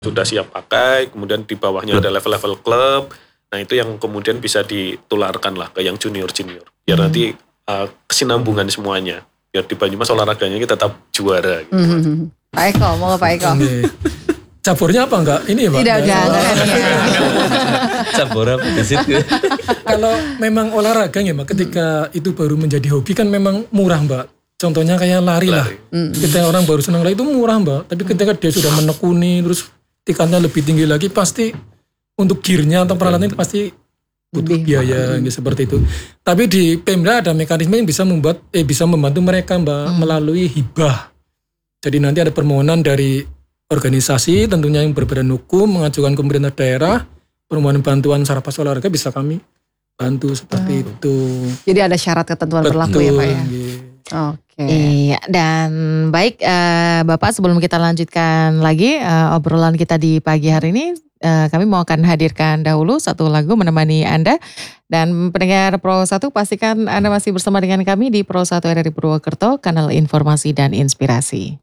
sudah siap pakai, kemudian di bawahnya ada level-level klub. Nah itu yang kemudian bisa ditularkan lah ke yang junior-junior. Biar nanti kesinambungan semuanya. Biar di Banyumas olahraganya kita tetap juara. Gitu. Pak Eko, mau Pak Eko? Caburnya apa enggak? Ini ya Pak? Tidak, jangan. Cabur apa di situ? Kalau memang olahraga ya Mbak, ketika itu baru menjadi hobi kan memang murah Mbak. Contohnya kayak lari lah. Ketika orang baru senang lari itu murah Mbak. Tapi ketika dia sudah menekuni terus tingkatnya lebih tinggi lagi pasti untuk gearnya atau peralatan itu pasti butuh biaya gitu, seperti itu. Tapi di Pemda ada mekanisme yang bisa membantu mereka Mbak melalui hibah. Jadi nanti ada permohonan dari organisasi tentunya yang berbadan hukum mengajukan ke pemerintah daerah, permohonan bantuan sarana olahraga bisa kami bantu seperti itu. Jadi ada syarat ketentuan berlaku ya Pak ya. Oke. Iya, dan baik Bapak, sebelum kita lanjutkan lagi obrolan kita di pagi hari ini, kami mau akan hadirkan dahulu satu lagu menemani Anda. Dan pendengar Pro 1, pastikan Anda masih bersama dengan kami di Pro 1 RRI Purwokerto, kanal informasi dan inspirasi.